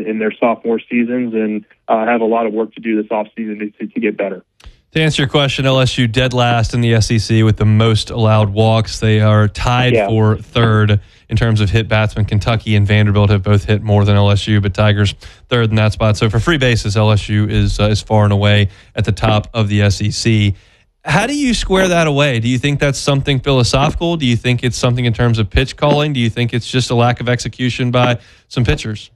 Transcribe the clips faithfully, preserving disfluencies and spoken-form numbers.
in their sophomore seasons and uh, have a lot of work to do this offseason to, to get better. To answer your question, L S U dead last in the S E C with the most allowed walks. They are tied Yeah. for third in terms of hit batsmen. Kentucky and Vanderbilt have both hit more than L S U, but Tigers third in that spot. So for free bases, L S U is uh, is far and away at the top of the S E C. How do you square that away? Do you think that's something philosophical? Do you think it's something in terms of pitch calling? Do you think it's just a lack of execution by some pitchers?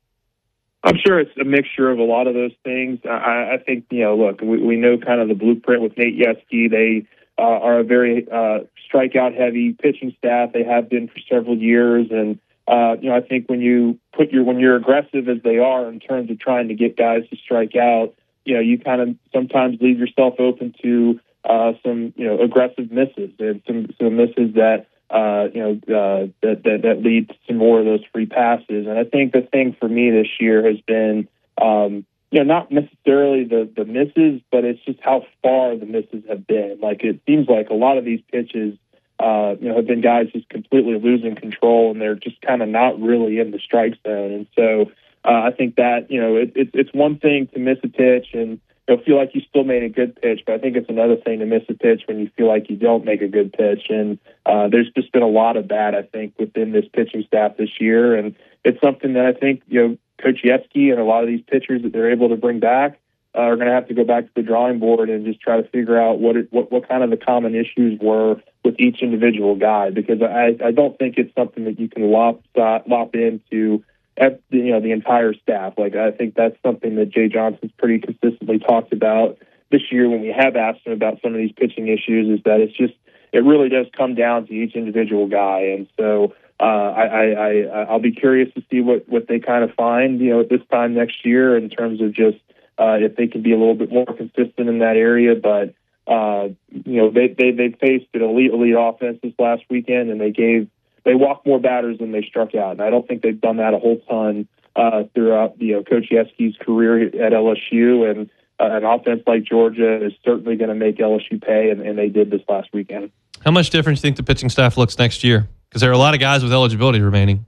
I'm sure it's a mixture of a lot of those things. I, I think, you know, look, we, we know kind of the blueprint with Nate Yeskie. They uh, are a very uh, strikeout-heavy pitching staff. They have been for several years, and uh, you know, I think when you put your when you're aggressive as they are in terms of trying to get guys to strike out, you know, you kind of sometimes leave yourself open to uh, some, you know, aggressive misses and some some misses that. Uh, you know, uh, that, that that lead to some more of those free passes. And I think the thing for me this year has been, um, you know, not necessarily the, the misses, but it's just how far the misses have been. Like, it seems like a lot of these pitches, uh, you know, have been guys just completely losing control, and they're just kind of not really in the strike zone. And so uh, I think that, you know, it, it, it's one thing to miss a pitch and, you know, feel like you still made a good pitch, but I think it's another thing to miss a pitch when you feel like you don't make a good pitch. And uh, there's just been a lot of that, I think, within this pitching staff this year. And it's something that I think, you know, Coach Yeskie and a lot of these pitchers that they're able to bring back uh, are going to have to go back to the drawing board and just try to figure out what it, what, what kind of the common issues were with each individual guy, because I, I don't think it's something that you can lop, uh, lop into you know, the entire staff. Like, I think that's something that Jay Johnson's pretty consistently talked about this year when we have asked him about some of these pitching issues, is that it's just, it really does come down to each individual guy. And so uh, I, I, I, I'll be curious to see what, what they kind of find, you know, at this time next year in terms of just uh, if they can be a little bit more consistent in that area. But, uh, you know, they, they, they faced an elite, elite offense this last weekend, and they gave, they walked more batters than they struck out. And I don't think they've done that a whole ton uh, throughout, you know, Coach Yeskie's career at L S U. And uh, an offense like Georgia is certainly going to make L S U pay, and, and they did this last weekend. How much different do you think the pitching staff looks next year? Because there are a lot of guys with eligibility remaining.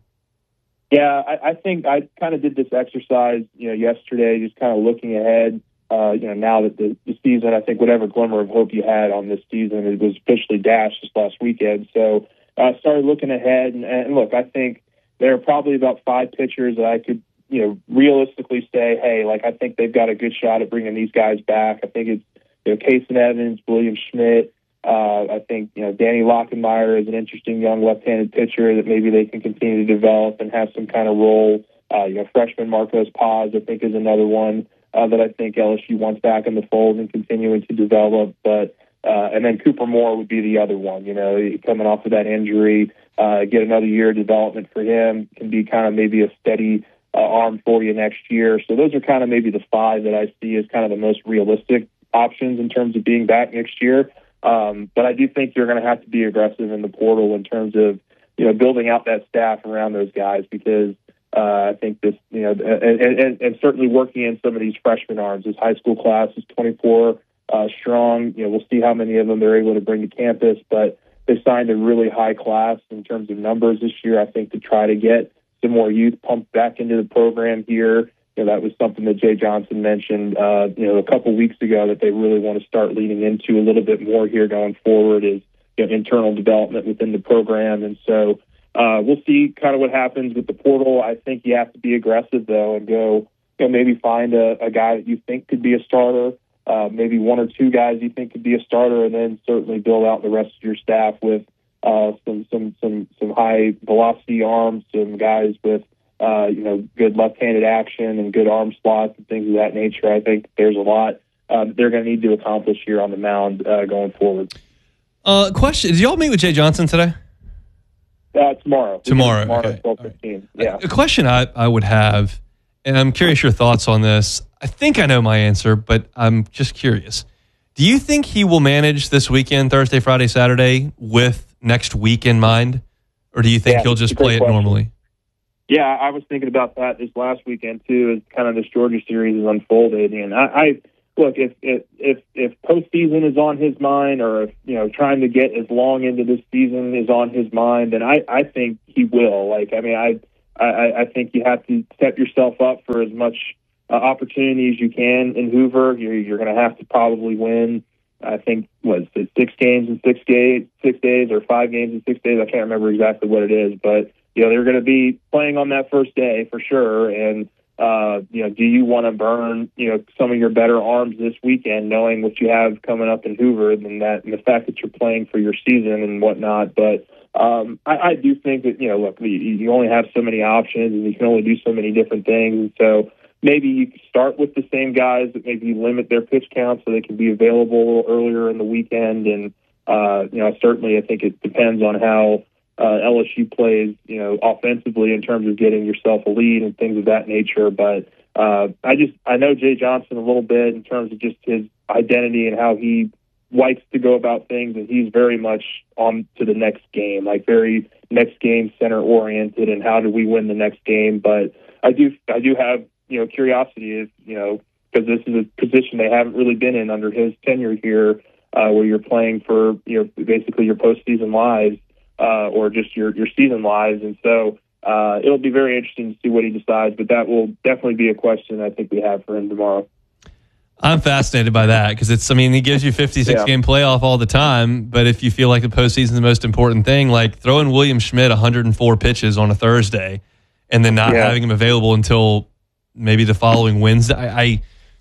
Yeah, I, I think I kind of did this exercise, you know, yesterday, just kind of looking ahead. Uh, you know, now that the, the season, I think whatever glimmer of hope you had on this season, it was officially dashed this last weekend. So I uh, started looking ahead, and, and look, I think there are probably about five pitchers that I could, you know, realistically say, hey, like, I think they've got a good shot at bringing these guys back. I think it's, you know, Kason Evans, William Schmidt. Uh, I think, you know, Danny Lockenmeyer is an interesting young left-handed pitcher that maybe they can continue to develop and have some kind of role. Uh, you know, freshman Marcos Paz, I think, is another one uh, that I think L S U wants back in the fold and continuing to develop. But Uh, and then Cooper Moore would be the other one, you know, coming off of that injury, uh, get another year of development for him, can be kind of maybe a steady uh, arm for you next year. So those are kind of maybe the five that I see as kind of the most realistic options in terms of being back next year. Um, but I do think you're going to have to be aggressive in the portal in terms of, you know, building out that staff around those guys, because uh, I think this, you know, and, and, and certainly working in some of these freshman arms. This high school class is twenty-four Uh, strong. You know, we'll see how many of them they're able to bring to campus, but they signed a really high class in terms of numbers this year, I think, to try to get some more youth pumped back into the program here. You know, that was something that Jay Johnson mentioned, uh, you know, a couple weeks ago, that they really want to start leaning into a little bit more here going forward, is, you know, internal development within the program. And so uh, we'll see kind of what happens with the portal. I think you have to be aggressive, though, and go, you know, maybe find a, a guy that you think could be a starter. Uh, maybe one or two guys you think could be a starter, and then certainly build out the rest of your staff with uh, some some some some high velocity arms, some guys with uh, you know good left-handed action and good arm slots and things of that nature. I think there's a lot uh, they're going to need to accomplish here on the mound uh, going forward. Uh, question: did y'all meet with Jay Johnson today? Uh, tomorrow. Tomorrow. Tomorrow, okay. twelve fifteen. Yeah. A, a question I, I would have, and I'm curious your thoughts on this. I think I know my answer, but I'm just curious. Do you think he will manage this weekend, Thursday, Friday, Saturday, with next week in mind? Or do you think yeah, he'll just play it question. normally? Yeah, I was thinking about that this last weekend, too, as kind of this Georgia series is unfolded. And I, I look, if, if, if, if postseason is on his mind, or if, you know, trying to get as long into this season is on his mind, then I, I think he will. Like, I mean, I, I, I think you have to set yourself up for as much uh, opportunity as you can in Hoover. You're, you're going to have to probably win, I think, what is it, six games in six days, six days or five games in six days. I can't remember exactly what it is, but you know they're going to be playing on that first day for sure. And uh, you know, do you want to burn you know some of your better arms this weekend, knowing what you have coming up in Hoover, and that and the fact that you're playing for your season and whatnot? But um, I, I do think that you know, look, you, you only have so many options, and you can only do so many different things. And so maybe you can start with the same guys, but maybe limit their pitch count so they can be available earlier in the weekend. And uh, you know, certainly, I think it depends on how uh, L S U plays, you know, offensively in terms of getting yourself a lead and things of that nature. But uh, I just I know Jay Johnson a little bit in terms of just his identity and how he likes to go about things, and he's very much on to the next game, like very next game center oriented, and how do we win the next game. But I do I do have you know curiosity is you know because this is a position they haven't really been in under his tenure here, uh, where you're playing for you know basically your postseason lives uh, or just your your season lives, and so uh, it'll be very interesting to see what he decides. But that will definitely be a question I think we have for him tomorrow. I'm fascinated by that because it's, I mean, he gives you fifty-six yeah. game playoff all the time, but if you feel like the postseason is the most important thing, like throwing William Schmidt one hundred four pitches on a Thursday and then not yeah. having him available until maybe the following Wednesday, I, I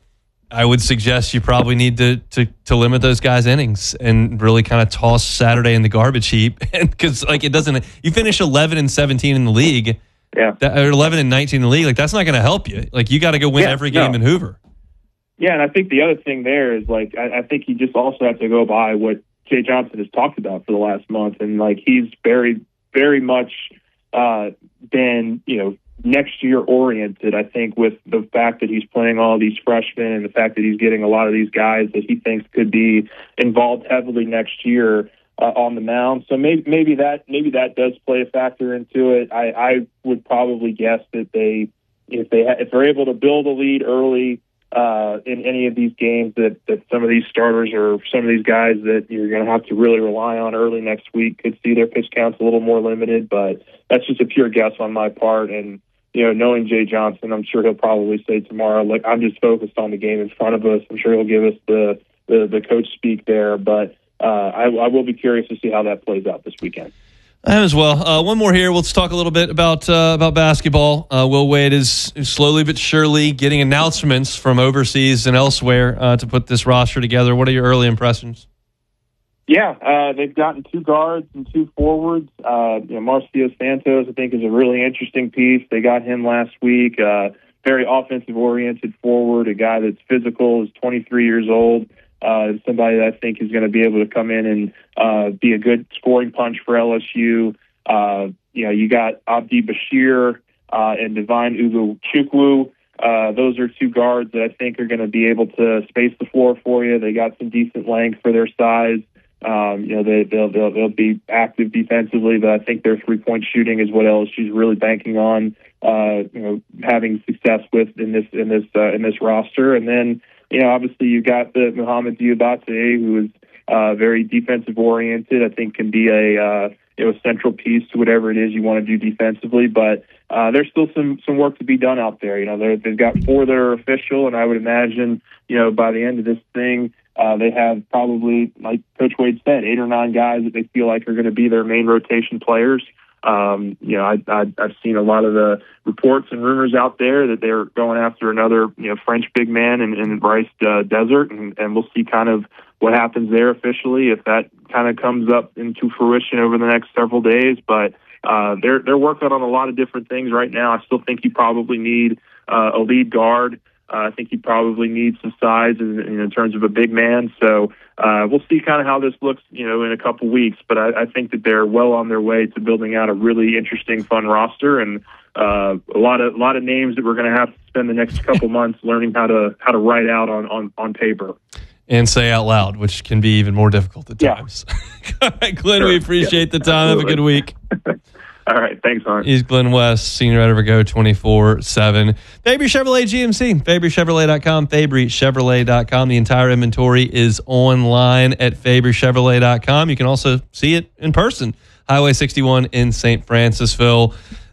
I would suggest you probably need to to to limit those guys' innings and really kind of toss Saturday in the garbage heap, because like it doesn't, you finish eleven and seventeen in the league, yeah, that, or eleven and nineteen in the league, like that's not going to help you. Like you got to go win yeah, every game no. in Hoover. Yeah, and I think the other thing there is, like, I, I think you just also have to go by what Jay Johnson has talked about for the last month. And, like, he's very, very much uh, been, you know, next year oriented, I think, with the fact that he's playing all these freshmen and the fact that he's getting a lot of these guys that he thinks could be involved heavily next year uh, on the mound. So maybe, maybe that maybe that does play a factor into it. I, I would probably guess that they, if they ha- if they're able to build a lead early, Uh, in any of these games, that, that some of these starters or some of these guys that you're going to have to really rely on early next week could see their pitch counts a little more limited. But that's just a pure guess on my part. And, you know, knowing Jay Johnson, I'm sure he'll probably say tomorrow, like, I'm just focused on the game in front of us. I'm sure he'll give us the, the, the coach speak there. But uh, I, I will be curious to see how that plays out this weekend. I am as well. Uh, one more here. Let's talk a little bit about uh, about basketball. Uh, Will Wade is slowly but surely getting announcements from overseas and elsewhere uh, to put this roster together. What are your early impressions? Yeah, uh, they've gotten two guards and two forwards. Uh, you know, Marcio Santos, I think, is a really interesting piece. They got him last week. Uh, very offensive-oriented forward, a guy that's physical, is twenty-three years old. Uh, somebody that I think is going to be able to come in and uh, be a good scoring punch for L S U. Uh, you know, you got Abdi Bashir uh, and Divine Ugochukwu. Uh, those are two guards that I think are going to be able to space the floor for you. They got some decent length for their size. Um, you know, they, they'll, they'll they'll be active defensively, but I think their three point shooting is what L S U is really banking on. Uh, you know, having success with in this in this uh, in this roster, and then. You know, obviously you've got the Mohamed Diabate, who is uh, very defensive oriented. I think can be a uh, you know a central piece to whatever it is you want to do defensively. But uh, there's still some some work to be done out there. You know, they've got four that are official, and I would imagine you know by the end of this thing, uh, they have probably, like Coach Wade said, eight or nine guys that they feel like are going to be their main rotation players. Um, you know, I, I, I've seen a lot of the reports and rumors out there that they're going after another, you know, French big man in, in Bryce uh, Desert, and, and we'll see kind of what happens there officially if that kind of comes up into fruition over the next several days. But uh, they're they're working on a lot of different things right now. I still think you probably need uh, a lead guard. Uh, I think you probably need some size in, in terms of a big man. So uh, we'll see kind of how this looks, you know, in a couple weeks. But I, I think that they're well on their way to building out a really interesting, fun roster, and uh, a lot of a lot of names that we're going to have to spend the next couple months learning how to how to write out on, on, on paper and say out loud, which can be even more difficult at times. Yeah. All right, Glenn, sure. We appreciate yeah, the time. Absolutely. Have a good week. All right, thanks, Hunt. He's Glenn West, senior editor of Go twenty-four seven. Fabry Chevrolet G M C, Fabry Chevrolet dot com, Fabry Chevrolet dot com. The entire inventory is online at Fabry Chevrolet dot com. You can also see it in person, Highway sixty-one in Saint Francisville.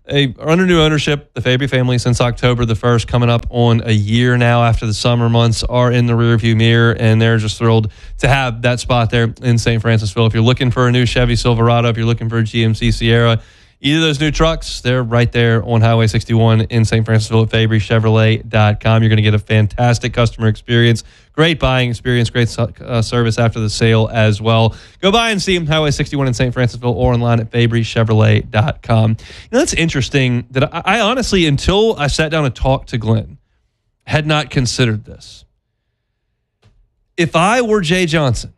they are under new ownership, the Fabry family, since October the first, coming up on a year now after the summer months are in the rearview mirror, and they're just thrilled to have that spot there in Saint Francisville. If you're looking for a new Chevy Silverado, if you're looking for a G M C Sierra, either of those new trucks, they're right there on Highway sixty-one in Saint Francisville at Fabry Chevrolet dot com. You're going to get a fantastic customer experience, great buying experience, great uh, service after the sale as well. Go by and see them, Highway sixty-one in Saint Francisville, or online at Fabry Chevrolet dot com. You know, that's interesting that I, I honestly, until I sat down and talked to Glenn, had not considered this. If I were Jay Johnson,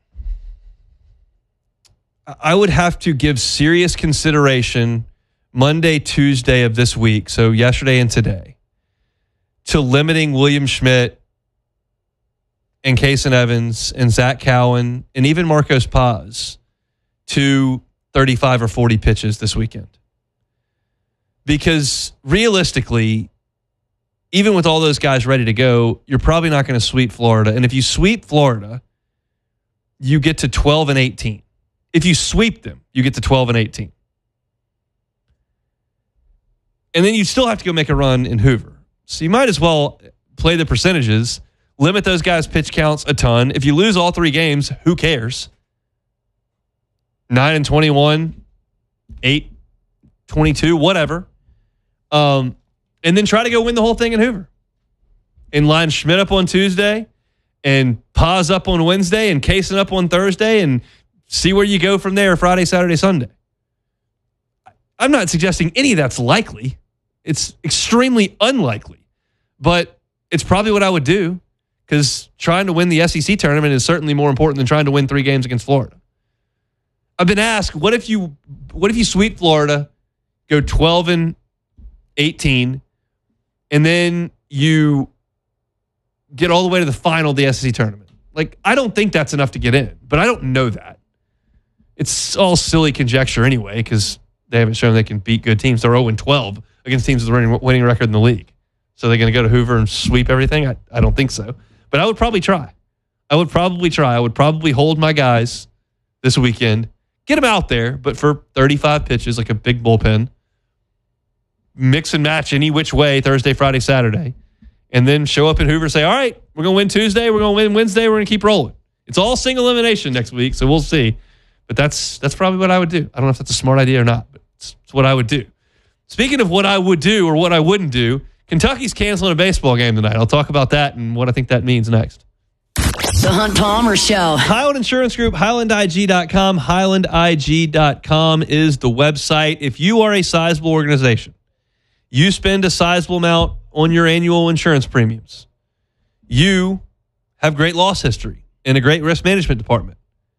I would have to give serious consideration Monday, Tuesday of this week, so yesterday and today, to limiting William Schmidt and Kason Evans and Zach Cowan and even Marcos Paz to thirty-five or forty pitches this weekend. Because realistically, even with all those guys ready to go, you're probably not going to sweep Florida. And if you sweep Florida, you get to twelve and eighteen. If you sweep them, you get to twelve and eighteen. And then you still have to go make a run in Hoover. So you might as well play the percentages, limit those guys' pitch counts a ton. If you lose all three games, who cares? nine and twenty-one, eight, twenty-two, whatever. Um, and then try to go win the whole thing in Hoover. And line Schmidt up on Tuesday, and Paz up on Wednesday, and Kason up on Thursday, and see where you go from there Friday, Saturday, Sunday. I'm not suggesting any of that's likely. It's extremely unlikely. But it's probably what I would do, because trying to win the S E C tournament is certainly more important than trying to win three games against Florida. I've been asked, what if you what if you sweep Florida, go twelve and eighteen, and then you get all the way to the final of the S E C tournament? Like, I don't think that's enough to get in, but I don't know that. It's all silly conjecture anyway, because they haven't shown they can beat good teams. They're oh and twelve against teams with a winning record in the league. So they're going to go to Hoover and sweep everything? I, I don't think so. But I would probably try. I would probably try. I would probably hold my guys this weekend, get them out there, but for thirty-five pitches, like a big bullpen, mix and match any which way, Thursday, Friday, Saturday, and then show up in Hoover and say, all right, we're going to win Tuesday, we're going to win Wednesday, we're going to keep rolling. It's all single elimination next week, so we'll see. But that's that's probably what I would do. I don't know if that's a smart idea or not, but it's, it's what I would do. Speaking of what I would do or what I wouldn't do, Kentucky's canceling a baseball game tonight. I'll talk about that and what I think that means next. The Hunt Palmer Show. Highland Insurance Group, Highland I G dot com. Highland I G dot com is the website. If you are a sizable organization, you spend a sizable amount on your annual insurance premiums, you have great loss history and a great risk management department.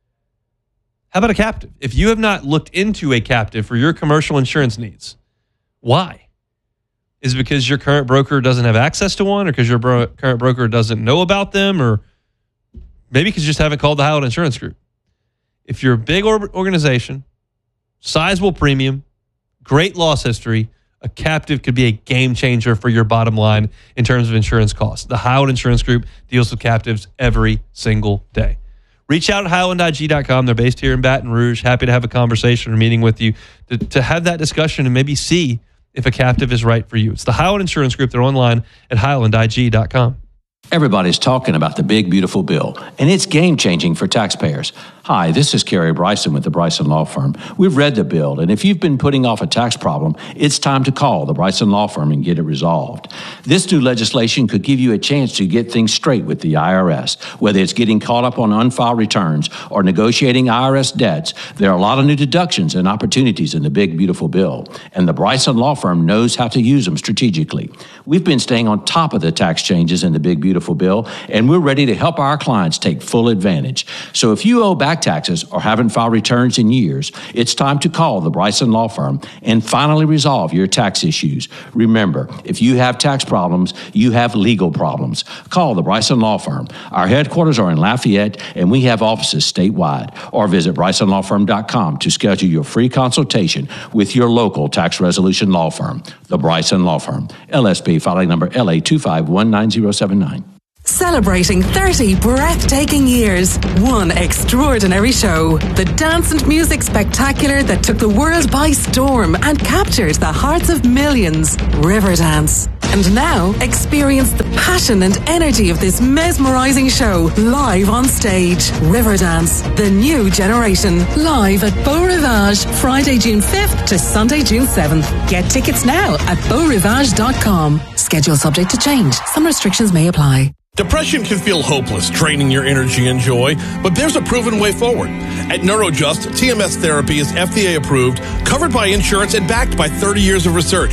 How about a captive? If you have not looked into a captive for your commercial insurance needs, why? Is it because your current broker doesn't have access to one, or because your bro- current broker doesn't know about them, or maybe because you just haven't called the Highland Insurance Group? If you're a big or- organization, sizable premium, great loss history, a captive could be a game changer for your bottom line in terms of insurance costs. The Highland Insurance Group deals with captives every single day. Reach out at Highland I G dot com. They're based here in Baton Rouge. Happy to have a conversation or meeting with you to, to have that discussion and maybe see if a captive is right for you. It's the Highland Insurance Group. They're online at Highland I G dot com. Everybody's talking about the big, beautiful bill, and it's game-changing for taxpayers. Hi, this is Kerry Bryson with the Bryson Law Firm. We've read the bill, and if you've been putting off a tax problem, it's time to call the Bryson Law Firm and get it resolved. This new legislation could give you a chance to get things straight with the I R S. Whether it's getting caught up on unfiled returns or negotiating I R S debts, there are a lot of new deductions and opportunities in the big, beautiful bill, and the Bryson Law Firm knows how to use them strategically. We've been staying on top of the tax changes in the big, beautiful bill, and we're ready to help our clients take full advantage. So if you owe back taxes or haven't filed returns in years, it's time to call the Bryson Law Firm and finally resolve your tax issues. Remember, if you have tax problems, you have legal problems. Call the Bryson Law Firm. Our headquarters are in Lafayette, and we have offices statewide. Or visit Bryson Law Firm dot com to schedule your free consultation with your local tax resolution law firm. The Bryson Law Firm, L S P filing number L A two five one nine zero seven nine. Celebrating thirty breathtaking years. One extraordinary show. The dance and music spectacular that took the world by storm and captured the hearts of millions. Riverdance. And now, experience the passion and energy of this mesmerizing show live on stage. Riverdance, the new generation. Live at Beau Rivage, Friday, June fifth to Sunday, June seventh. Get tickets now at beau rivage dot com. Schedule subject to change. Some restrictions may apply. Depression can feel hopeless, draining your energy and joy, but there's a proven way forward. At Neurojust, T M S therapy is F D A approved, covered by insurance, and backed by thirty years of research.